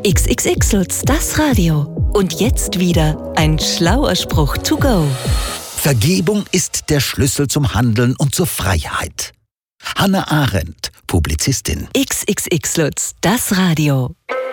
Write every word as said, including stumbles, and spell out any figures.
X X X Lutz, das Radio. Und jetzt wieder ein schlauer Spruch to go. Vergebung ist der Schlüssel zum Handeln und zur Freiheit. Hannah Arendt, Publizistin. X X X Lutz, das Radio.